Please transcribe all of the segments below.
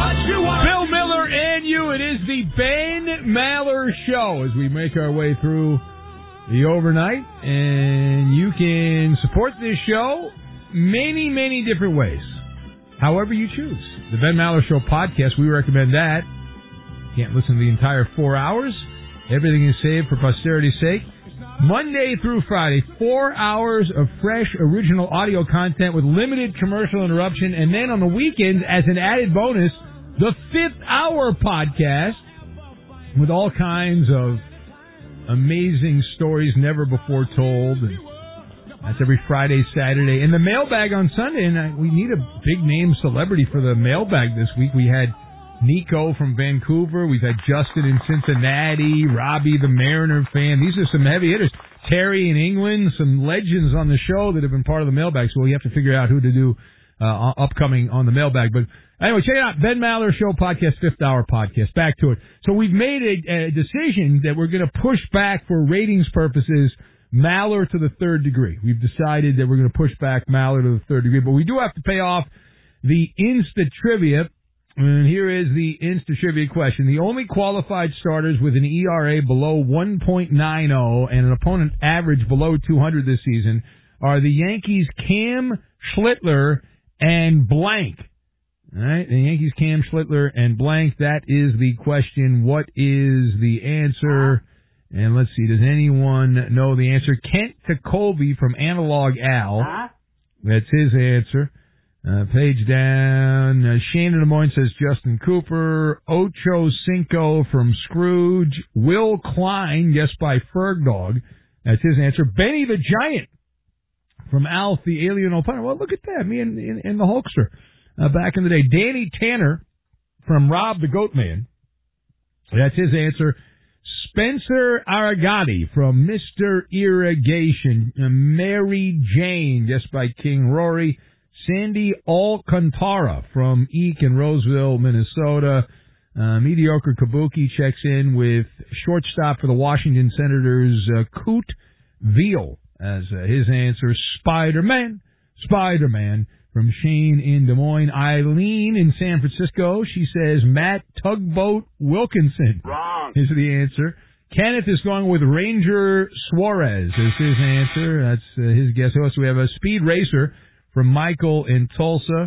Bill Miller and you. It is the Ben Maller Show as we make our way through the overnight. And you can support this show many, many different ways. However you choose. The Ben Maller Show podcast, we recommend that. Can't listen to the entire 4 hours. Everything is saved for posterity's sake. Monday through Friday, 4 hours of fresh, original audio content with limited commercial interruption. And then on the weekends, as an added bonus, the 5th Hour podcast with all kinds of amazing stories never before told. And that's every Friday, Saturday. And the mailbag on Sunday. And we need a big-name celebrity for the mailbag this week. We had Nico from Vancouver. We've had Justin in Cincinnati, Robbie the Mariner fan. These are some heavy hitters. Terry in England, some legends on the show that have been part of the mailbag. So we have to figure out who to do upcoming on the mailbag. But anyway, check it out. Ben Maller Show podcast, 5th Hour podcast. Back to it. So we've made a decision that we're going to push back for ratings purposes Maller to the third degree. We've decided that we're going to push back Maller to the third degree. But we do have to pay off the Insta Trivia. And here is the Insta Trivia question. The only qualified starters with an ERA below 1.90 and an opponent average below 200 this season are the Yankees' Cam Schlittler and blank. All right, the Yankees' Cam Schlittler and blank. That is the question. What is the answer? And let's see, does anyone know the answer? Kent Tekulve from Analog Al. That's his answer. Page down. Shane in Des Moines says Justin Cooper. Ocho Cinco from Scrooge. Will Klein, guessed by Fergdog. That's his answer. Benny the Giant from Alf, the Alien Opponent. Well, look at that. Me and the Hulkster back in the day. Danny Tanner from Rob the Goat Man. That's his answer. Spencer Aragati from Mr. Irrigation. Mary Jane, guessed by King Rory. Sandy Alcantara from Eek in Roseville, Minnesota. Mediocre Kabuki checks in with shortstop for the Washington Senators, Coot Veal, as his answer. Spider-Man from Shane in Des Moines. Eileen in San Francisco, she says Matt Tugboat Wilkinson. Wrong. Is the answer. Kenneth is going with Ranger Suarez is his answer. That's his guess. Who else do we have? A Speed Racer from Michael in Tulsa.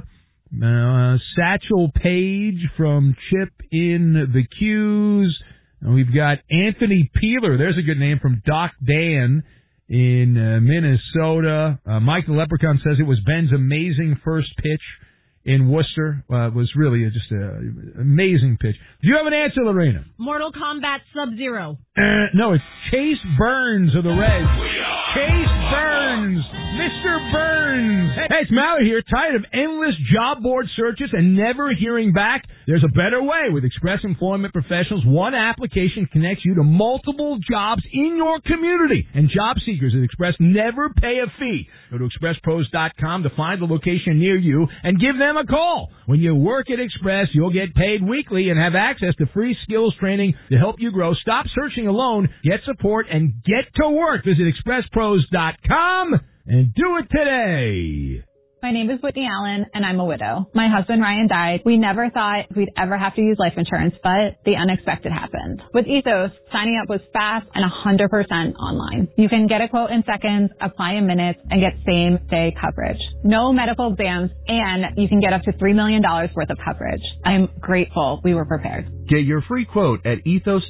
Satchel Page from Chip in the Q's. And we've got Anthony Peeler. There's a good name from Doc Dan in Minnesota. Mike the Leprechaun says it was Ben's amazing first pitch in Worcester. It was really just an amazing pitch. Do you have an answer, Lorena? Mortal Kombat Sub-Zero. No, it's Chase Burns of the Reds. Chase Burns. Mr. Burns. Hey, it's Maller here. Tired of endless job board searches and never hearing back? There's a better way. With Express Employment Professionals, one application connects you to multiple jobs in your community. And job seekers at Express never pay a fee. Go to expresspros.com to find the location near you and give them a call. When you work at Express, you'll get paid weekly and have access to free skills training to help you grow. Stop searching alone. Get support and get to work. Visit expresspros.com and do it today. My name is Whitney Allen, and I'm a widow. My husband, Ryan, died. We never thought we'd ever have to use life insurance, but the unexpected happened. With Ethos, signing up was fast and 100% online. You can get a quote in seconds, apply in minutes, and get same-day coverage. No medical exams, and you can get up to $3 million worth of coverage. I'm grateful we were prepared. Get your free quote at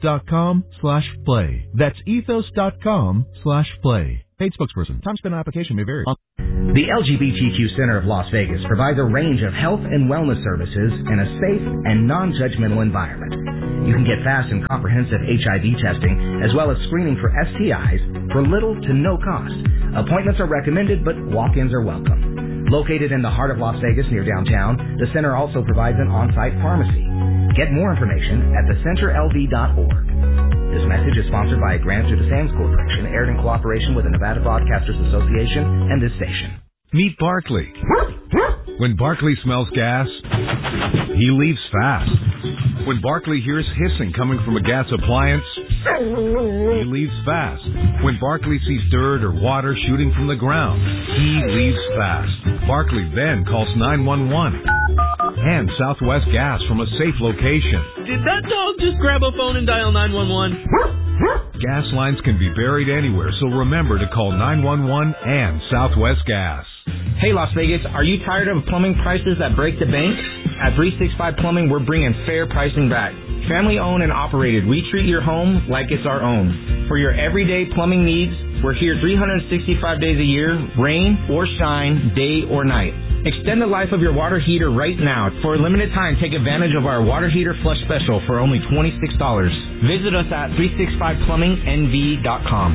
ethos.com/play. That's ethos.com/play. Paid spokesperson. Time spent on application may vary. The LGBTQ Center of Las Vegas provides a range of health and wellness services in a safe and non-judgmental environment. You can get fast and comprehensive HIV testing as well as screening for STIs for little to no cost. Appointments are recommended, but walk-ins are welcome. Located in the heart of Las Vegas near downtown, the center also provides an on-site pharmacy. Get more information at thecenterlv.org. This message is sponsored by a grant through the Sands Corporation, aired in cooperation with the Nevada Broadcasters Association and this station. Meet Barkley. When Barkley smells gas, he leaves fast. When Barkley hears hissing coming from a gas appliance, he leaves fast. When Barkley sees dirt or water shooting from the ground, he leaves fast. Barkley then calls 911. and Southwest Gas from a safe location. Did that dog just grab a phone and dial 911? Gas lines can be buried anywhere, so remember to call 911 and Southwest Gas. Hey, Las Vegas, are you tired of plumbing prices that break the bank? At 365 Plumbing, we're bringing fair pricing back. Family owned and operated, we treat your home like it's our own. For your everyday plumbing needs, we're here 365 days a year, rain or shine, day or night. Extend the life of your water heater right now. For a limited time, take advantage of our water heater flush special for only $26. Visit us at 365plumbingnv.com.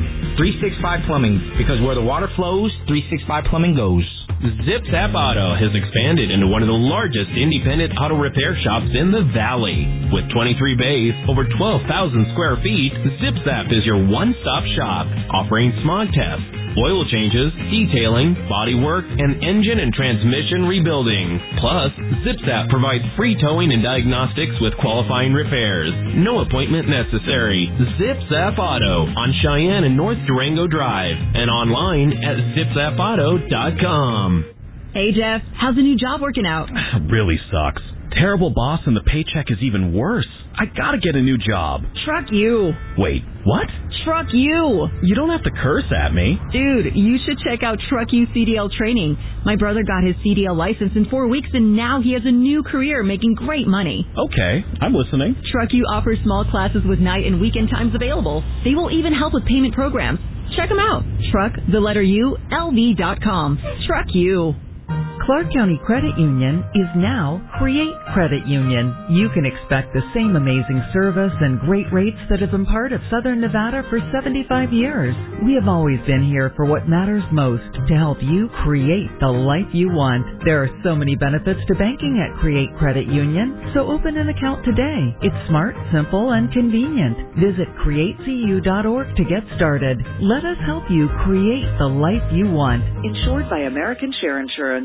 365 Plumbing, because where the water flows, 365 Plumbing goes. Zip Zap Auto has expanded into one of the largest independent auto repair shops in the Valley. With 23 bays, over 12,000 square feet, Zip Zap is your one-stop shop, offering smog tests, oil changes, detailing, body work, and engine and transmission rebuilding. Plus, Zip Zap provides free towing and diagnostics with qualifying repairs. No appointment necessary. Zip Zap Auto on Cheyenne and North Durango Drive and online at zipzapauto.com. Hey, Jeff, how's the new job working out? Really sucks. Terrible boss and the paycheck is even worse. I gotta get a new job. Truck you. Wait, what? Truck you. You don't have to curse at me. Dude, you should check out Truck You CDL training. My brother got his CDL license in 4 weeks and now he has a new career making great money. Okay, I'm listening. Truck You offers small classes with night and weekend times available. They will even help with payment programs. Check them out. Truck, the letter U, LV.com. Truck You. Clark County Credit Union is now Create Credit Union. You can expect the same amazing service and great rates that have been part of Southern Nevada for 75 years. We have always been here for what matters most, to help you create the life you want. There are so many benefits to banking at Create Credit Union, so open an account today. It's smart, simple, and convenient. Visit createcu.org to get started. Let us help you create the life you want. Insured by American Share Insurance.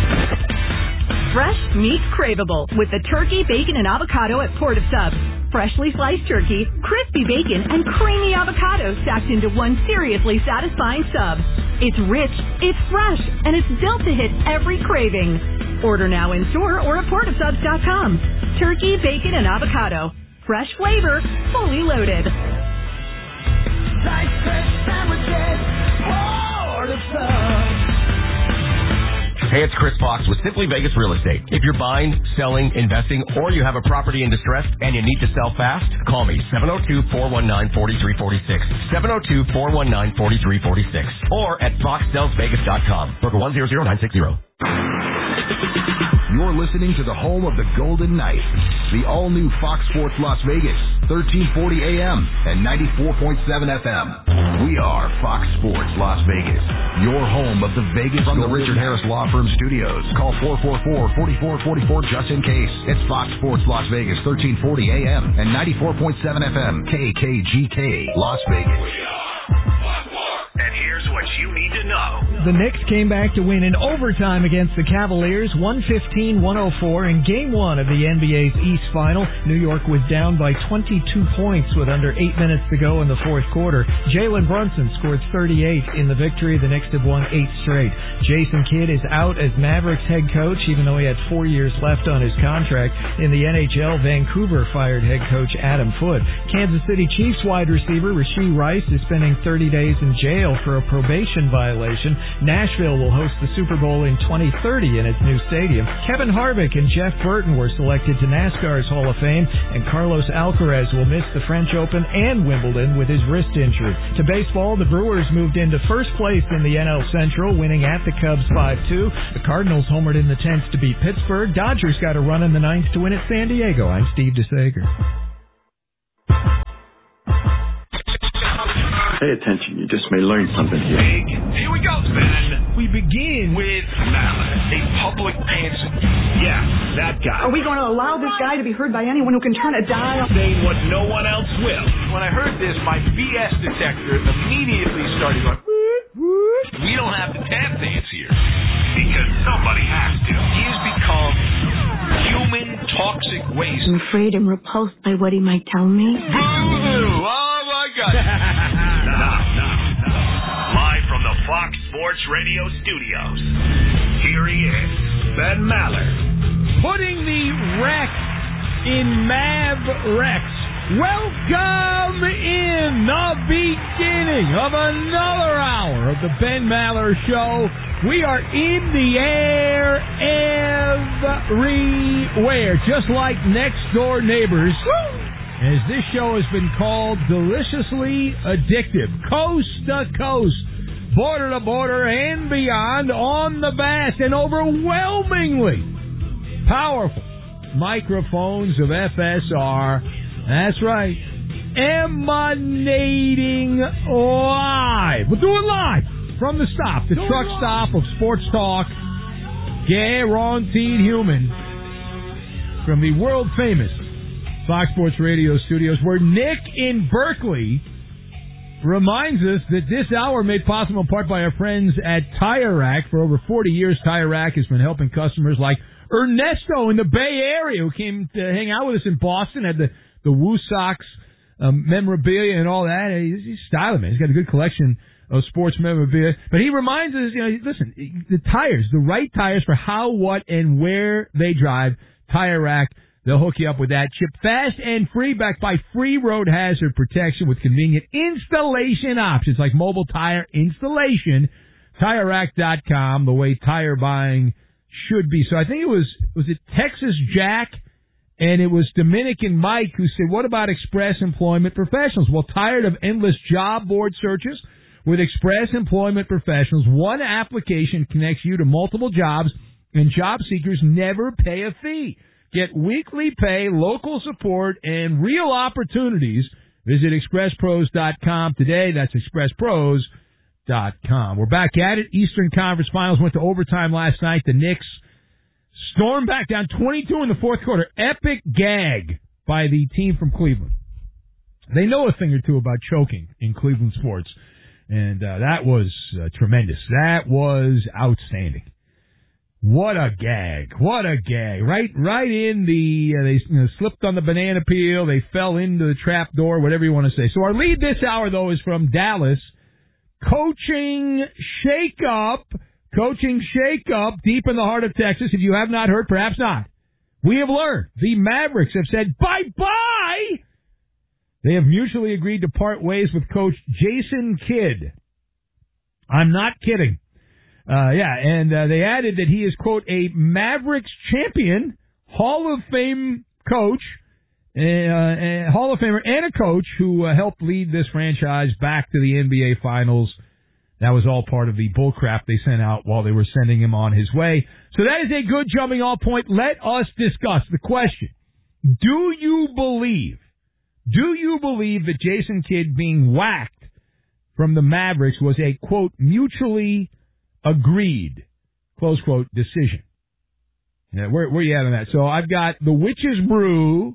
Fresh meets craveable with the turkey, bacon, and avocado at Port of Subs. Freshly sliced turkey, crispy bacon, and creamy avocado stacked into one seriously satisfying sub. It's rich, it's fresh, and it's built to hit every craving. Order now in store or at portofsubs.com. Turkey, bacon, and avocado. Fresh flavor, fully loaded. Like fresh sandwiches, Port of Subs. Hey, it's Chris Fox with Simply Vegas Real Estate. If you're buying, selling, investing, or you have a property in distress and you need to sell fast, call me, 702-419-4346, 702-419-4346, or at foxsellsvegas.com, broker 100960. You're listening to the home of the Golden Knights, the all-new Fox Sports Las Vegas, 1340 AM and 94.7 FM. We are Fox Sports Las Vegas, your home of the Vegas from the Richard Harris Law Firm Studios. Call 444-4444 just in case. It's Fox Sports Las Vegas, 1340 AM and 94.7 FM, KKGK, Las Vegas. And here's what you need to know. The Knicks came back to win in overtime against the Cavaliers, 115-104 in Game 1 of the NBA's East Final. New York was down by 22 points with under 8 minutes to go in the fourth quarter. Jalen Brunson scored 38 in the victory. The Knicks have won 8 straight. Jason Kidd is out as Mavericks head coach, even though he had 4 years left on his contract. In the NHL, Vancouver fired head coach Adam Foote. Kansas City Chiefs wide receiver Rashee Rice is spending 30 days in jail for a probation violation. Nashville will host the Super Bowl in 2030 in its new stadium. Kevin Harvick and Jeff Burton were selected to NASCAR's Hall of Fame, and Carlos Alcaraz will miss the French Open and Wimbledon with his wrist injury. To baseball, the Brewers moved into first place in the NL Central, winning at the Cubs 5-2. The Cardinals homered in the 10th to beat Pittsburgh. Dodgers got a run in the 9th to win at San Diego. I'm Steve DeSager. Pay attention. You just may learn something here. Big. Here we go, Ben. We begin with Mallet, a public answer. Yeah, that guy. Are we going to allow this guy to be heard by anyone who can turn a dial? Saying what no one else will. When I heard this, my BS detector immediately started going, we don't have to tap dance here. Because somebody has to. He has become human toxic waste. I'm afraid I'm repulsed by what he might tell me. Boo! Oh, my God. Live from the Fox Sports Radio studios, here he is, Ben Maller. putting the wreck in Mavericks. Welcome in the beginning of another hour of the Ben Maller Show. We are in the air everywhere, just like next door neighbors. As this show has been called deliciously addictive, coast to coast, border to border, and beyond on the vast and overwhelmingly powerful microphones of FSR. That's right, emanating live. We'll do it live from the stop, the truck stop of Sports Talk, guaranteed human, from the world famous Fox Sports Radio studios, where Nick in Berkeley reminds us that this hour made possible in part by our friends at Tire Rack. For over 40 years, Tire Rack has been helping customers like Ernesto in the Bay Area, who came to hang out with us in Boston, had the Woo Sox memorabilia and all that. He's styling, man. He's got a good collection of sports memorabilia. But he reminds us, listen, the tires, the right tires for how, what, and where they drive. Tire Rack, they'll hook you up with that. Chip fast and free, backed by free road hazard protection with convenient installation options like mobile tire installation. TireRack.com, the way tire buying should be. So I think was it Texas Jack? And it was Dominican Mike who said, what about Express Employment Professionals? Well, tired of endless job board searches? With Express Employment Professionals, one application connects you to multiple jobs, and job seekers never pay a fee. Get weekly pay, local support, and real opportunities. Visit ExpressPros.com today. That's ExpressPros.com. We're back at it. Eastern Conference Finals went to overtime last night. The Knicks stormed back down 22 in the fourth quarter. Epic gag by the team from Cleveland. They know a thing or two about choking in Cleveland sports, and that was tremendous. That was outstanding. What a gag. What a gag. Right in they slipped on the banana peel. They fell into the trap door, whatever you want to say. So our lead this hour, though, is from Dallas. Coaching shakeup deep in the heart of Texas. If you have not heard, perhaps not. We have learned the Mavericks have said bye-bye. They have mutually agreed to part ways with Coach Jason Kidd. I'm not kidding. They added that he is, quote, a Mavericks champion, Hall of Fame coach, Hall of Famer and a coach who helped lead this franchise back to the NBA Finals. That was all part of the bullcrap they sent out while they were sending him on his way. So that is a good jumping off point. Let us discuss the question. Do you believe that Jason Kidd being whacked from the Mavericks was a, quote, mutually agreed, close quote, decision? Yeah, where you at on that? So I've got the Witch's Broom,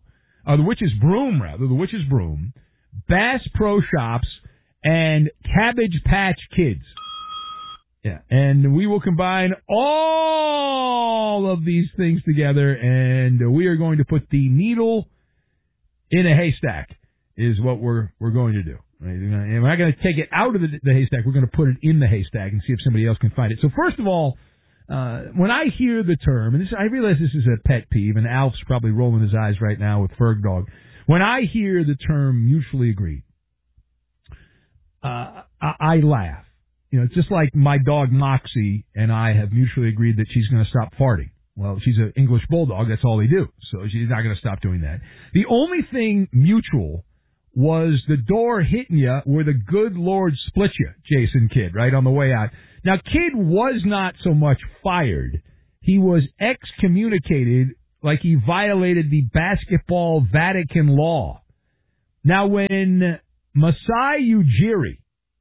Bass Pro Shops, and Cabbage Patch Kids. Yeah, and we will combine all of these things together, and we are going to put the needle in a haystack, is what we're going to do. Right? And we're not going to take it out of the haystack. We're going to put it in the haystack and see if somebody else can find it. So first of all, when I hear the term, and I realize this is a pet peeve, and Alf's probably rolling his eyes right now with Ferg Dog. When I hear the term mutually agreed, I laugh. It's just like my dog Moxie and I have mutually agreed that she's going to stop farting. Well, she's an English bulldog. That's all they do. So she's not going to stop doing that. The only thing mutual was the door hitting you where the good Lord split you, Jason Kidd, right on the way out. Now, Kidd was not so much fired. He was excommunicated like he violated the basketball Vatican law. Now, when Masai Ujiri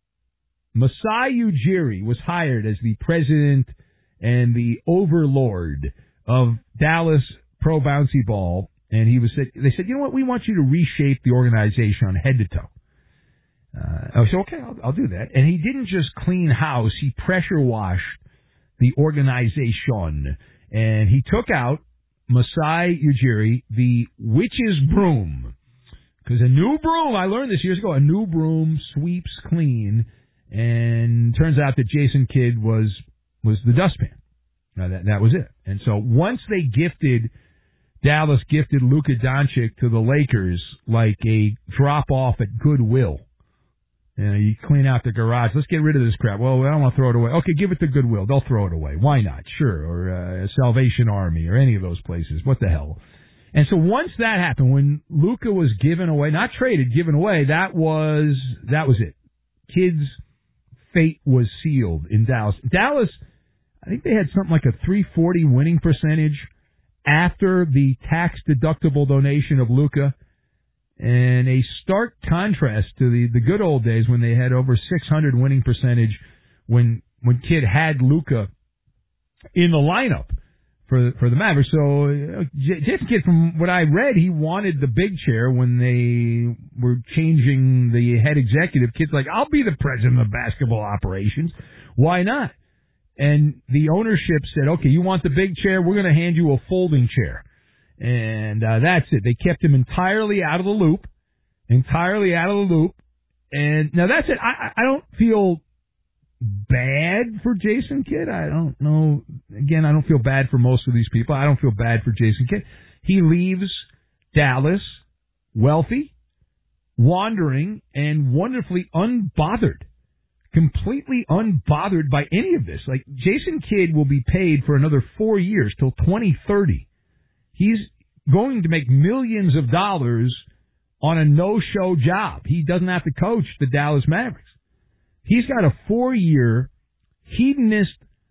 was hired as the president and the overlord of Dallas Pro Bouncy Ball, and they said, you know what, we want you to reshape the organization on head to toe. I said, okay, I'll do that. And he didn't just clean house, he pressure washed the organization. And he took out Masai Ujiri, the witch's broom. Because a new broom, I learned this years ago, a new broom sweeps clean. And turns out that Jason Kidd was the dustpan. That was it. And so once Dallas gifted Luka Doncic to the Lakers like a drop-off at Goodwill. You clean out the garage. Let's get rid of this crap. Well, I don't want to throw it away. Okay, give it to Goodwill. They'll throw it away. Why not? Sure. Or Salvation Army or any of those places. What the hell? And so once that happened, when Luka was given away, not traded, given away, that was it. Kid's fate was sealed in Dallas. Dallas, I think they had something like a .340 winning percentage after the tax-deductible donation of Luka. And a stark contrast to the good old days when they had over 600 winning percentage when Kid had Luka in the lineup for the Mavericks. So Jason Kidd, from what I read, he wanted the big chair when they were changing the head executive. Kid's like, I'll be the president of basketball operations. Why not? And the ownership said, okay, you want the big chair? We're going to hand you a folding chair. And that's it. They kept him entirely out of the loop. And now that's it. I don't feel bad for Jason Kidd. I don't know. Again, I don't feel bad for most of these people. I don't feel bad for Jason Kidd. He leaves Dallas wealthy, wandering, and wonderfully unbothered. Completely unbothered by any of this. Like, Jason Kidd will be paid for another 4 years till 2030. He's going to make millions of dollars on a no-show job. He doesn't have to coach the Dallas Mavericks. He's got a 4-year hedonist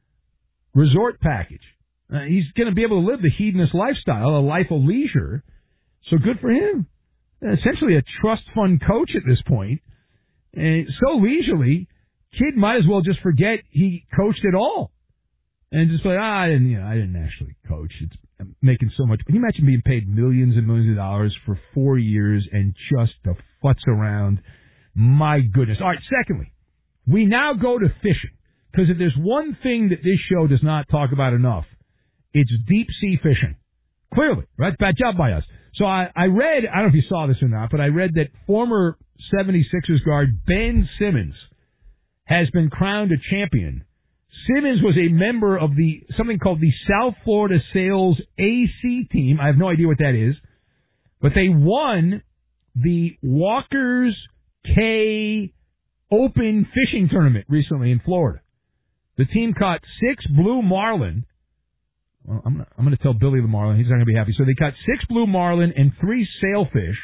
resort package. He's going to be able to live the hedonist lifestyle, a life of leisure. So good for him. Essentially a trust fund coach at this point. And so leisurely, Kid might as well just forget he coached at all. And just like, I didn't actually coach. I'm making so much. Can you imagine being paid millions and millions of dollars for 4 years and just to futz around? My goodness. All right, secondly, we now go to fishing. Because if there's one thing that this show does not talk about enough, it's deep sea fishing. Clearly, right? Bad job by us. So I read, I don't know if you saw this or not, but I read that former 76ers guard Ben Simmons has been crowned a champion. Simmons was a member of something called the South Florida Sales AC team. I have no idea what that is. But they won the Walker's Cay Open Fishing Tournament recently in Florida. The team caught 6 blue marlin. Well, I'm going to tell Billy the marlin. He's not going to be happy. So they caught 6 blue marlin and 3 sailfish.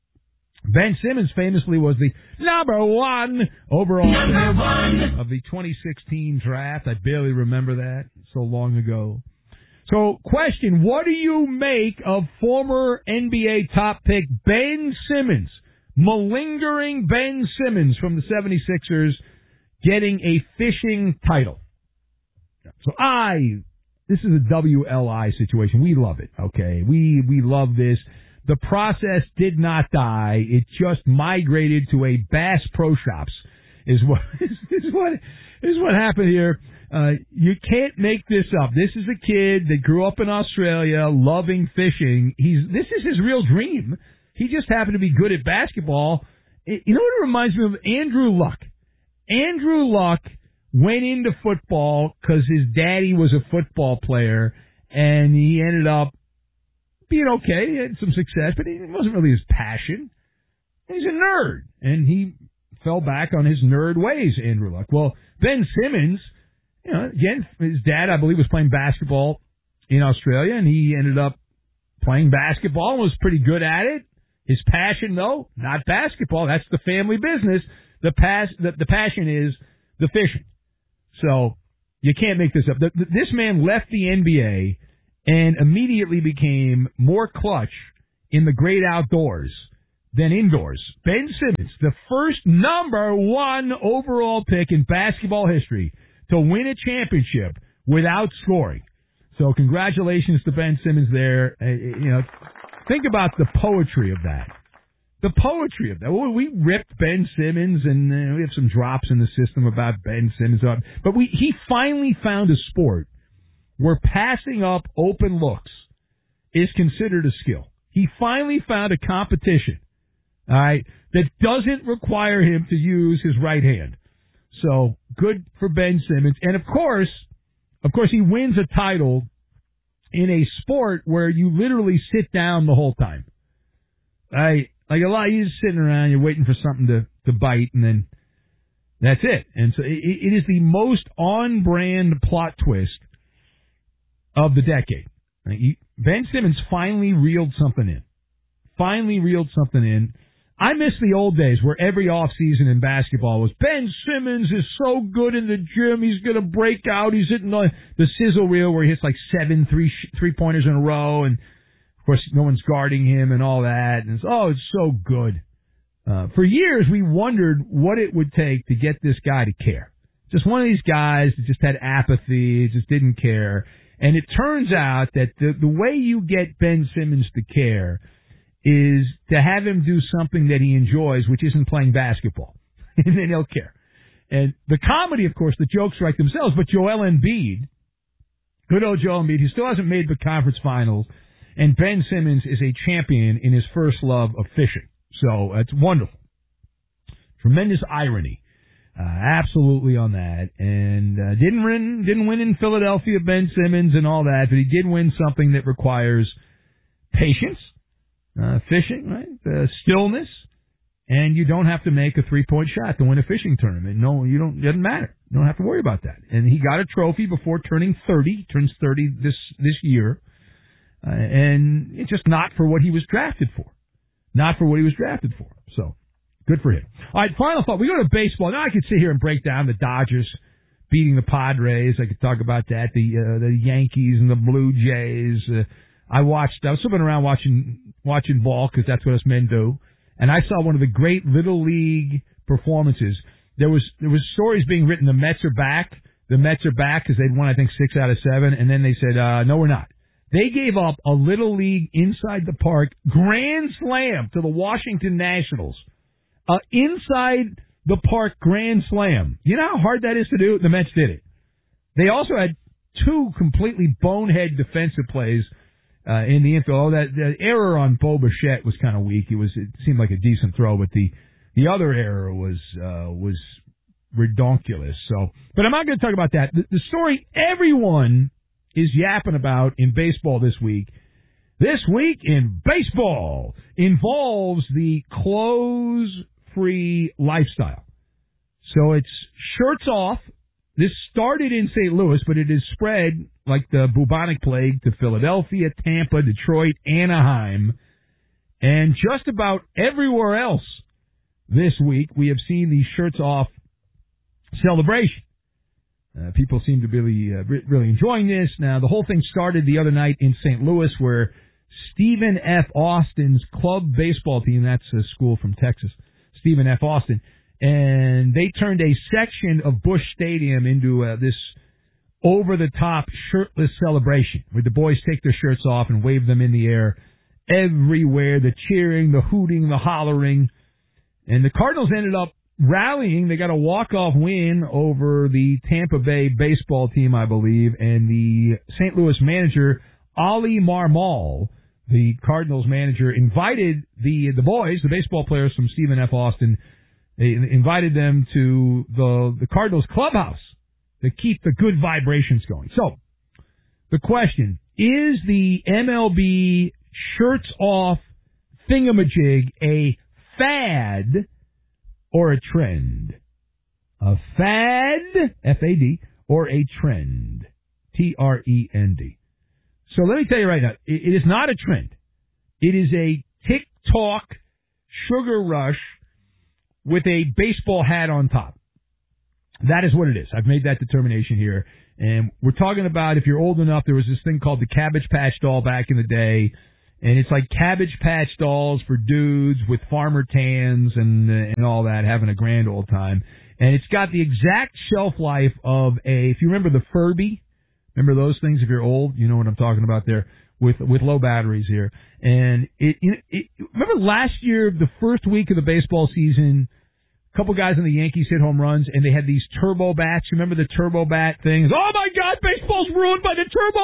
Ben Simmons famously was the number one overall pick of the 2016 draft. I barely remember that. So long ago. So, question, what do you make of former NBA top pick Ben Simmons, malingering Ben Simmons from the 76ers, getting a fishing title? So this is a WLI situation. We love it, okay? We love this. The process did not die. It just migrated to a Bass Pro Shops is what happened here. You can't make this up. This is a kid that grew up in Australia loving fishing. This is his real dream. He just happened to be good at basketball. You know what it reminds me of? Andrew Luck. Andrew Luck went into football because his daddy was a football player, and he ended up being okay. He had some success, but it wasn't really his passion. He's a nerd, and he fell back on his nerd ways, Andrew Luck. Well, Ben Simmons, again, his dad, I believe, was playing basketball in Australia, and he ended up playing basketball and was pretty good at it. His passion, though, not basketball. That's the family business. The passion is the fishing. So you can't make this up. This man left the NBA and immediately became more clutch in the great outdoors than indoors. Ben Simmons, the first number one overall pick in basketball history to win a championship without scoring. So congratulations to Ben Simmons there. Think about the poetry of that. The poetry of that. Well, we ripped Ben Simmons, and we have some drops in the system about Ben Simmons. But he finally found a sport where passing up open looks is considered a skill. He finally found a competition, all right, that doesn't require him to use his right hand. So good for Ben Simmons. And, of course, of course, he wins a title in a sport where you literally sit down the whole time. Like a lot, you're just sitting around, you're waiting for something to bite, and then that's it. And so it is the most on-brand plot twist of the decade. Ben Simmons finally reeled something in. I miss the old days where every offseason in basketball was, Ben Simmons is so good in the gym, he's going to break out. He's hitting the sizzle reel where he hits like 7 three-pointers in a row, and of course no one's guarding him and all that. And it's so good. For years we wondered what it would take to get this guy to care. Just one of these guys that just had apathy, just didn't care. And it turns out that the way you get Ben Simmons to care is to have him do something that he enjoys, which isn't playing basketball. And then he'll care. And the comedy, of course, the jokes write themselves, but Joel Embiid, good old Joel Embiid, he still hasn't made the conference finals, and Ben Simmons is a champion in his first love of fishing. So it's wonderful. Tremendous irony. Absolutely on that. And didn't win in Philadelphia, Ben Simmons and all that, but he did win something that requires patience. Fishing, right? Stillness, and you don't have to make a 3-point shot to win a fishing tournament. No, you don't. It doesn't matter. You don't have to worry about that. And he got a trophy before turning 30. He turns 30 this year, and it's just not for what he was drafted for. So good for him. All right, final thought. We go to baseball now. I could sit here and break down the Dodgers beating the Padres. I could talk about that. The Yankees and the Blue Jays. I was slipping around watching ball because that's what us men do, and I saw one of the great Little League performances. There was stories being written. The Mets are back because they'd won, I think, 6 out of 7, and then they said, no, we're not. They gave up a Little League inside the park grand slam to the Washington Nationals. Inside the park grand slam. You know how hard that is to do? The Mets did it. They also had 2 completely bonehead defensive plays in the infield. That error on Bo Bichette was kind of weak. It seemed like a decent throw, but the other error was redonkulous. So, but I'm not going to talk about that. The story everyone is yapping about in baseball this week in baseball involves the clothes-free lifestyle. So it's shirts off. This started in St. Louis, but it has spread like the bubonic plague to Philadelphia, Tampa, Detroit, Anaheim, and just about everywhere else this week we have seen the shirts off celebration. People seem to be really enjoying this. Now, the whole thing started the other night in St. Louis where Stephen F. Austin's club baseball team, that's a school from Texas, Stephen F. Austin, and they turned a section of Busch Stadium into this over-the-top shirtless celebration where the boys take their shirts off and wave them in the air everywhere, the cheering, the hooting, the hollering. And the Cardinals ended up rallying. They got a walk-off win over the Tampa Bay baseball team, I believe, and the St. Louis manager, Oli Marmol, the Cardinals manager, invited the boys, the baseball players from Stephen F. Austin, they invited them to the Cardinals clubhouse to keep the good vibrations going. So, the question, is the MLB shirts off thingamajig a fad or a trend? A fad, F-A-D, or a trend, T-R-E-N-D. So let me tell you right now, it is not a trend. It is a TikTok sugar rush with a baseball hat on top. That is what it is. I've made that determination here. And we're talking about, if you're old enough, there was this thing called the Cabbage Patch Doll back in the day. And it's like Cabbage Patch Dolls for dudes with farmer tans and all that, having a grand old time. And it's got the exact shelf life of if you remember the Furby, remember those things? If you're old, you know what I'm talking about there, with low batteries here. And remember last year, the first week of the baseball season, a couple guys in the Yankees hit home runs, and they had these turbo bats. You remember the turbo bat things? Oh my God, baseball's ruined by the turbo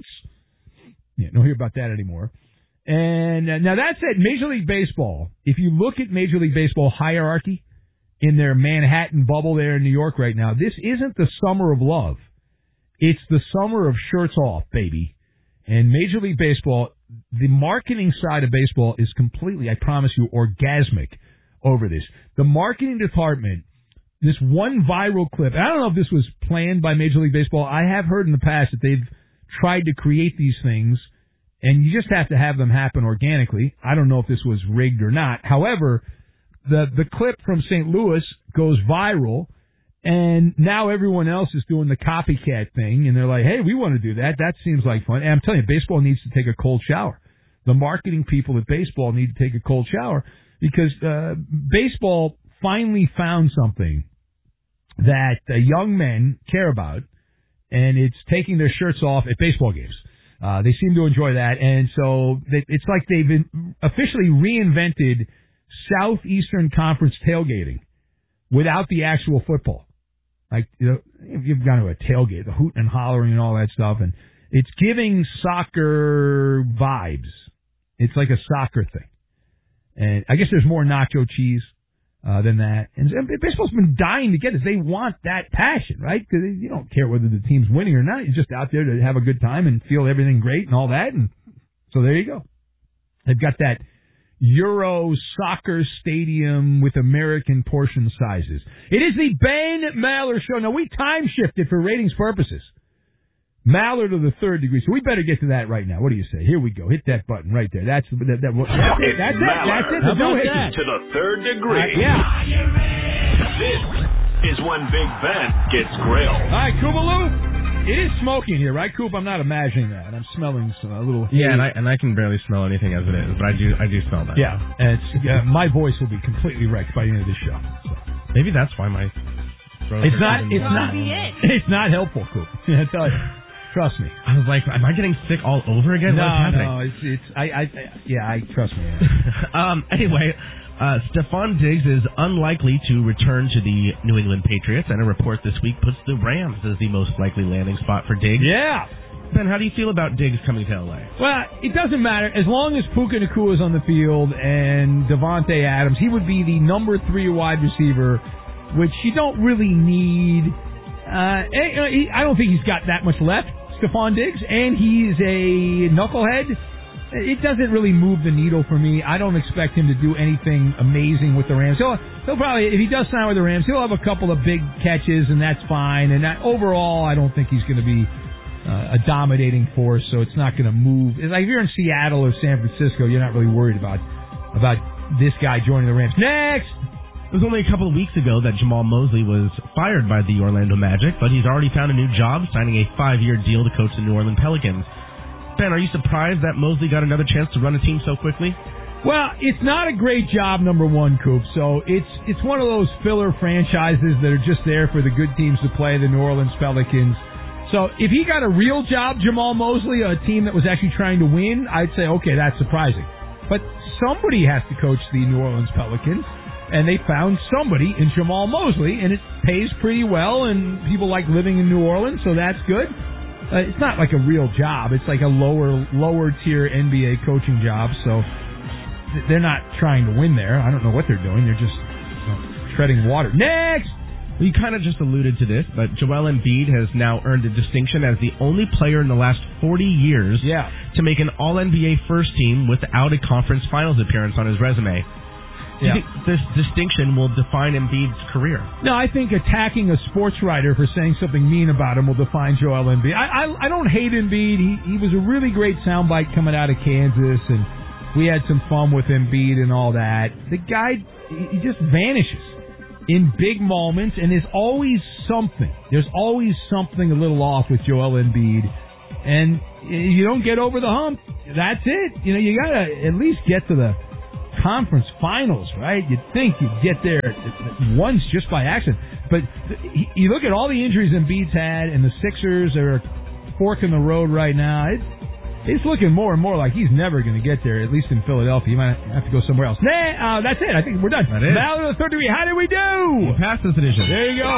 bats. Yeah, don't hear about that anymore. And now that said, Major League Baseball, if you look at Major League Baseball hierarchy in their Manhattan bubble there in New York right now, this isn't the summer of love. It's the summer of shirts off, baby. And Major League Baseball, the marketing side of baseball is completely, I promise you, orgasmic over this. The marketing department, this one viral clip, I don't know if this was planned by Major League Baseball. I have heard in the past that they've tried to create these things, and you just have to have them happen organically. I don't know if this was rigged or not. However, the clip from St. Louis goes viral, and now everyone else is doing the copycat thing, and they're like, hey, we want to do that. That seems like fun. And I'm telling you, baseball needs to take a cold shower. The marketing people at baseball need to take a cold shower because baseball finally found something that young men care about, and it's taking their shirts off at baseball games. They seem to enjoy that, and so it's like they've officially reinvented Southeastern Conference tailgating without the actual football. Like, you've gone to a tailgate, the hooting and hollering and all that stuff, and it's giving soccer vibes. It's like a soccer thing. And I guess there's more nacho cheese than that. And baseball's been dying to get this. They want that passion, right? Because you don't care whether the team's winning or not. You're just out there to have a good time and feel everything great and all that. And so there you go. They've got that Euro soccer stadium with American portion sizes. It is the Ben Maller Show. Now, we time shifted for ratings purposes. Maller to the third degree. So we better get to that right now. What do you say? Here we go. Hit that button right there. That's it. That's it. How about that? To the third degree. Yeah. This is when Big Ben gets grilled. All right, Koobaloo. It is smoking here, right, Coop? I'm not imagining that. I'm smelling a little. Yeah, and I can barely smell anything as it is, but I do smell that. Yeah, and my voice will be completely wrecked by the end of this show. So. Maybe that's why my throat. It's not helpful, Coop. I tell you. Trust me. I was like, am I getting sick all over again? No, What's happening? I trust me. Anyway, Stephon Diggs is unlikely to return to the New England Patriots, and a report this week puts the Rams as the most likely landing spot for Diggs. Yeah. Ben, how do you feel about Diggs coming to LA? Well, it doesn't matter. As long as Puka Nacua is on the field and Devontae Adams, he would be the number 3 wide receiver, which you don't really need. I don't think he's got that much left, Stephon Diggs, and he's a knucklehead. It doesn't really move the needle for me. I don't expect him to do anything amazing with the Rams. He'll probably, if he does sign with the Rams, he'll have a couple of big catches, and that's fine. And overall, I don't think he's going to be a dominating force, so it's not going to move. Like if you're in Seattle or San Francisco, you're not really worried about this guy joining the Rams. Next! It was only a couple of weeks ago that Jamal Mosley was fired by the Orlando Magic, but he's already found a new job, signing a 5-year deal to coach the New Orleans Pelicans. Ben, are you surprised that Mosley got another chance to run a team so quickly? Well, it's not a great job, number one, Coop. So it's one of those filler franchises that are just there for the good teams to play, the New Orleans Pelicans. So if he got a real job, Jamal Mosley, a team that was actually trying to win, I'd say, okay, that's surprising. But somebody has to coach the New Orleans Pelicans, and they found somebody in Jamal Mosley, and it pays pretty well, and people like living in New Orleans, so that's good. It's not like a real job. It's like a lower tier NBA coaching job, so they're not trying to win there. I don't know what they're doing. They're just treading water. Next! Well, you kind of just alluded to this, but Joel Embiid has now earned a distinction as the only player in the last 40 years to make an All-NBA first team without a conference finals appearance on his resume. Do you think this distinction will define Embiid's career? No, I think attacking a sports writer for saying something mean about him will define Joel Embiid. I don't hate Embiid. He was a really great soundbite coming out of Kansas, and we had some fun with Embiid and all that. The guy, he just vanishes in big moments, and there's always something. There's always something a little off with Joel Embiid, and you don't get over the hump. That's it. You know, you got to at least get to the conference finals, right? You'd think you'd get there once just by accident. But you look at all the injuries Embiid's had, and the Sixers are forking the road right now. It's looking more and more like he's never going to get there, at least in Philadelphia. You might have to go somewhere else. That's it. I think we're done. That is. Maller to the third degree. How did we do? You passed this edition. There you go.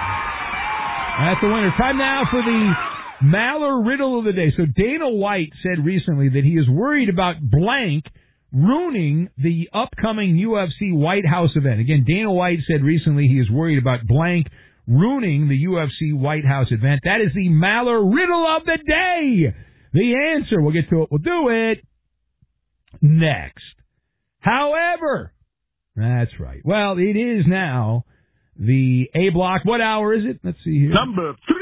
That's the winner. Time now for the Maller riddle of the day. So Dana White said recently that he is worried about blank ruining the upcoming UFC White House event. Again, Dana White said recently he is worried about blank ruining the UFC White House event? That is the Maller riddle of the day. The answer, we'll get to it, we'll do it next. However, that's right. Well, it is now the A block. What hour is it? Let's see here. Number 3.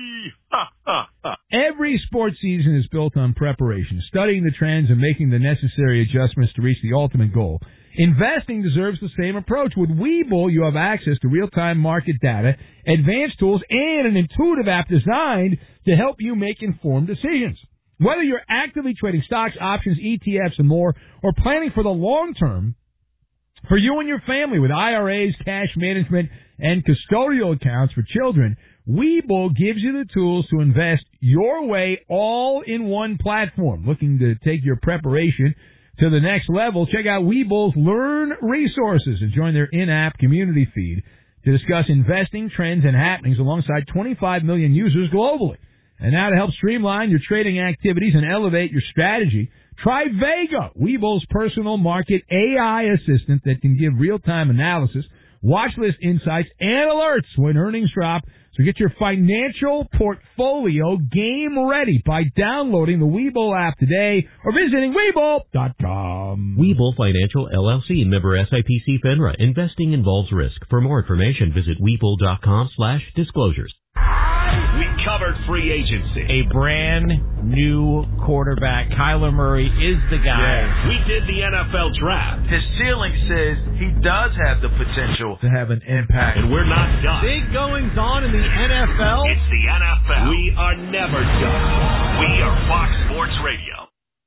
Every sports season is built on preparation, studying the trends and making the necessary adjustments to reach the ultimate goal. Investing deserves the same approach. With Webull, you have access to real-time market data, advanced tools, and an intuitive app designed to help you make informed decisions. Whether you're actively trading stocks, options, ETFs, and more, or planning for the long term, for you and your family with IRAs, cash management, and custodial accounts for children, Webull gives you the tools to invest your way all in one platform. Looking to take your preparation to the next level? Check out Webull's Learn resources and join their in-app community feed to discuss investing trends and happenings alongside 25 million users globally. And now to help streamline your trading activities and elevate your strategy, try Vega, Webull's personal market AI assistant that can give real-time analysis, watch list insights, and alerts when earnings drop. So get your financial portfolio game ready by downloading the Webull app today or visiting Webull.com. Webull Financial LLC, member SIPC FINRA. Investing involves risk. For more information, visit Webull.com/disclosures. We covered free agency. A brand new quarterback, Kyler Murray, is the guy. Yeah. We did the NFL draft. His ceiling says he does have the potential to have an impact. And we're not done. Big goings on in the NFL. It's the NFL. We are never done. We are Fox Sports Radio.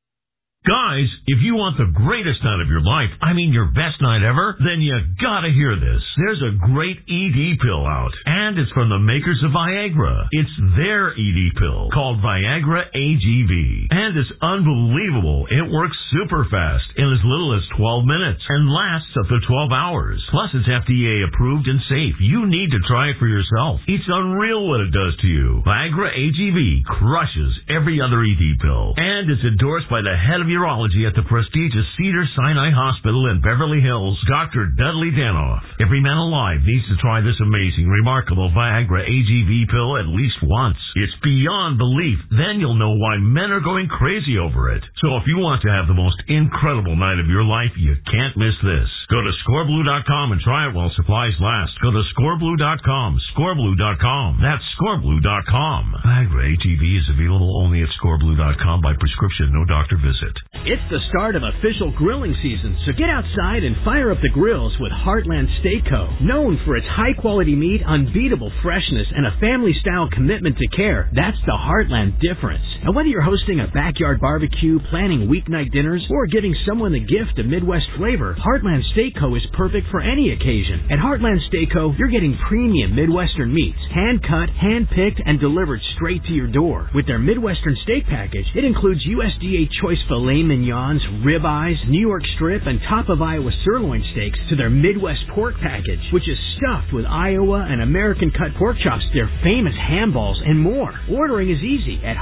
Guys, if you want the greatest night of your life, I mean your best night ever, then you gotta hear this. There's a great ED pill out, and it's from the makers of Viagra. It's their ED pill, called Viagra AGV. And it's unbelievable. It works super fast in as little as 12 minutes and lasts up to 12 hours. Plus, it's FDA approved and safe. You need to try it for yourself. It's unreal what it does to you. Viagra AGV crushes every other ED pill, and it's endorsed by the head of urology at the prestigious Cedars-Sinai Hospital in Beverly Hills, Dr. Dudley Danoff. Every man alive needs to try this amazing, remarkable Viagra AGV pill at least once. It's beyond belief. Then you'll know why men are going crazy over it. So if you want to have the most incredible night of your life, you can't miss this. Go to scoreblue.com and try it while supplies last. Go to scoreblue.com, scoreblue.com. That's scoreblue.com. Viagra AGV is available only at scoreblue.com by prescription, no doctor visit. It's the start of official grilling season, so get outside and fire up the grills with Heartland Steak Co. Known for its high-quality meat, unbeatable freshness, and a family-style commitment to care, that's the Heartland difference. And whether you're hosting a backyard barbecue, planning weeknight dinners, or giving someone the gift of Midwest flavor, Heartland Steak Co. is perfect for any occasion. At Heartland Steak Co., you're getting premium Midwestern meats, hand-cut, hand-picked, and delivered straight to your door. With their Midwestern steak package, it includes USDA choice filet mignons, ribeyes, New York strip, and top of Iowa sirloin steaks to their Midwest pork package, which is stuffed with Iowa and American cut pork chops, their famous ham balls, and more. Ordering is easy at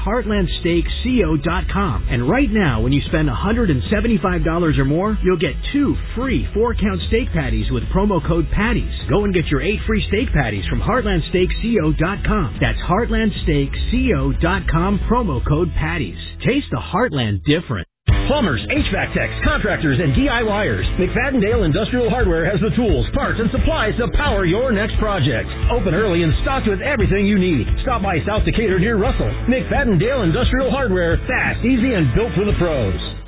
heartlandsteakco.com. And right now, when you spend $175 or more, you'll get 2 free 4-count steak patties with promo code PATTIES. Go and get your 8 free steak patties from heartlandsteakco.com. That's heartlandsteakco.com, promo code PATTIES. Taste the Heartland different. Plumbers, HVAC techs, contractors, and DIYers. McFadden-Dale Industrial Hardware has the tools, parts, and supplies to power your next project. Open early and stocked with everything you need. Stop by South Decatur near Russell. McFadden-Dale Industrial Hardware. Fast, easy, and built for the pros.